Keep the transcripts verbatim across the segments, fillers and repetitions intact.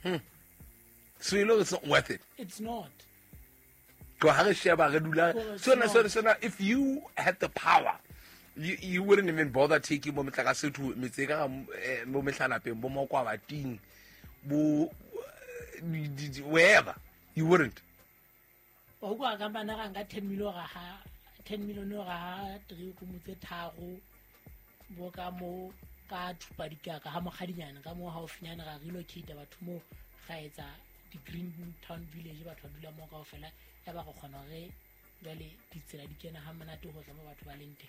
Hmm. So you know it's not worth it. It's not. Go ha re sheba re dula. So na so so na if you had the power, you you wouldn't even bother taking mo metlaka sethu metseka mo metlanapeng bo mo kwa bating bo wherever. You wouldn't. O go ga bana ga nga ten million ga ha ten million ga ha three go motse tharo bo ka mo ka thupa dikaka ha mo khadinyana ka mo ha o finyana ga relocate batho mo ga etsa di green town village batho ba dula mo ka ofela ya ba go khona re jale ditsela di kena ha monate go tla mo batho ba lente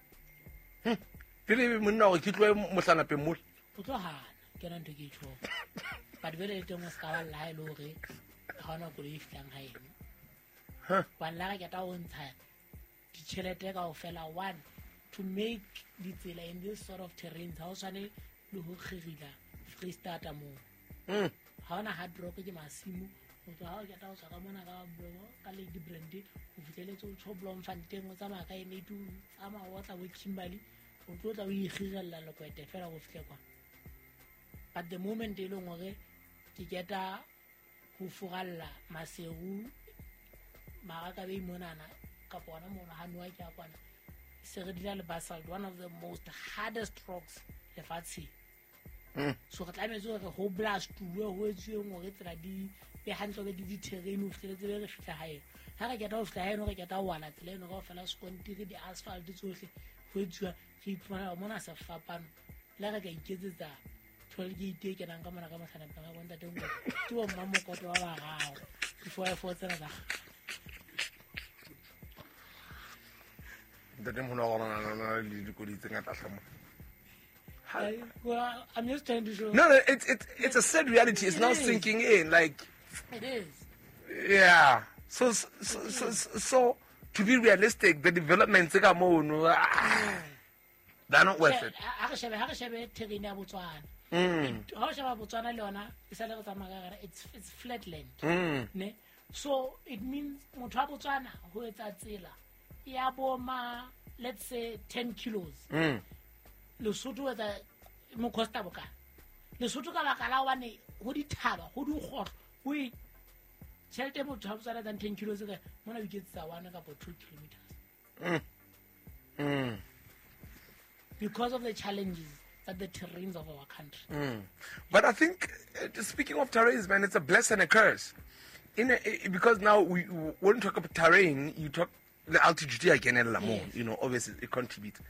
pele monna go kitlo mohlana pe mo o tlo hana ke na ntwe ke tsho ba dibele teng o ska ba la ile hore ga ona go le iflang ha eno huh ba la ga ta o ntsha di chelete ka ofela one to make ditsela in this sort of terrain ha o sane le ho khirila free starter mo mm ha ona hard rock ke masimo o tla ha o ta o sa ka mona ka blo ka le di brand o fitleletse o choblom fanteng o tsama ka ene tu ama o tla we Kimberley o tla o ikhirela le ko ete fela go fitle kwa at the moment e leng gore ke keta go fugalla maseu mara ka be monana ka bona mona ha nwa ke a kwana se re dira le basalt one of the most hardest rocks le fatsi mm so re tlametse gore ho blast tuwe ho etsweng gore tsela di be hantle ke di terrain o fitletse be re fitla hae ha re keta o fitla hae no re keta wala tsela eno go fela skontiri di asphalt tsohle ho etswa ke ipona mona sa fapano la re ka iketsetsa tole ke ite ke nang ka mona ka matlhana ka bonta teng go ke bo mma mokoto wa ba gago before I fought tsena ga the demo no no no le go ditse ngata hlamo. Well, I'm just trying to show. No, no, it's it's it's a sad reality. It's It not is. sinking in. Like, It is. yeah. So so so, so, so to be realistic, the developments that come on, ah, they're not worth it. Ha re shebe ha re shebe terrain ya Botswana. Mm. Ha o sheba Botswana le yona e sa le go tsamaya it's it's flat land. Mm. Ne? So it means motho wa Botswana ho etsa tsela ya boma let's say ten kilos. Mm. Lesotho etsa mo costa boka. Lesotho ka baka la wane ho di thaba ho di gotlo ho e tšhelete motho wa Botswana than ten kilos ka mona we get sa one ka two kilometers. Mm. Mm. Because of the challenges that the terrains of our country. Mm. But I think, uh, speaking of terrains, man, it's a blessing and a curse. In a, because now we when you talk about terrain, you talk the altitude again and more. Yes. You know, obviously it contributes.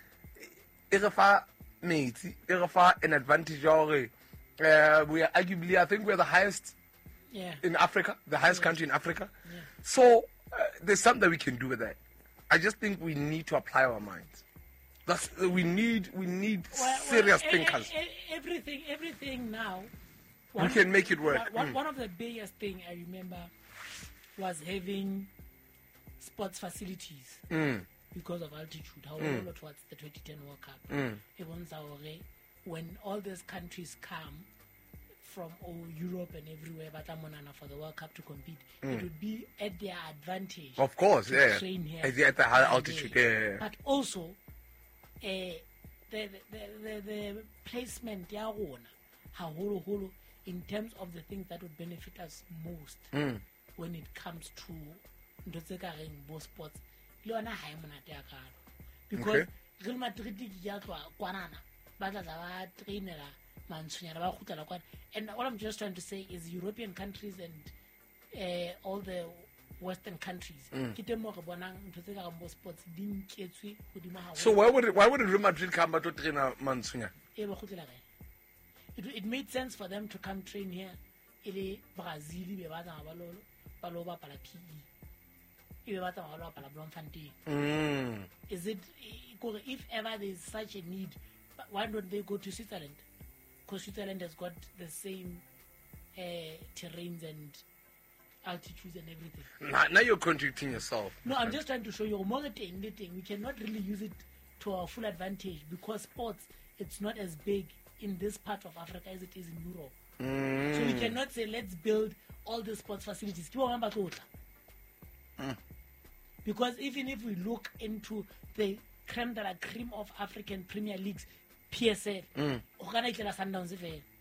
Irafa mate, Irafa an advantage. Or uh, we are arguably, I think, we're the highest Yeah. in Africa, the highest Yes. country in Africa. Yeah. So uh, there's something we can do with that. I just think we need to apply our minds. That's we need. We need Well, serious well, e- thinkers. e- e- everything, everything now. We one- can make it work. One, one- Mm. one of the biggest thing I remember was having sports facilities Mm. because of altitude. How Mm. towards the twenty ten World Cup. Mm. Everyone's aware when all these countries come from oh, Europe and everywhere, but I'm on for the World Cup to compete. It would be at their advantage. Of course, to yeah. train here At the, at the high and altitude, there. yeah, yeah. But also, uh, the, the, the, the placement ya rona haholo holo in terms of the things that would benefit us most Mm. when it comes to ntho tse ka reng bo sports le yona ha e monate ya kalo because Okay. Real Madrid ke ya tloa kwanana ba tla tla ba trainela mantshonyana ba khutela kwana and all I'm just trying to say is European countries and uh, all the Western countries ke teng mo re bonang ntho tse ka reng bo sports di nketswe godimo haholo. So why would it, why would Real Madrid come to train a Mansunya? E ba khutlela kae? It it made sense for them to come train here ile Brazil be ba tsamaya ba lo ba lo bapala P E e be ba tsamaya ba lo bapala Bloemfontein. Mm. Is it eh, if ever there is such a need, why don't they go to Switzerland? Because Switzerland has got the same uh, terrains and altitudes and everything. Now, now you're contradicting yourself. No, I'm just trying to show you more thing, the thing. We cannot really use it to our full advantage because sports, it's not as big in this part of Africa as it is in Europe. Mm. So we cannot say let's build all the sports facilities. Mm. Because even if we look into the creme de la creme of African Premier Leagues, P S L, Mm. o kana itlela Sundowns fela.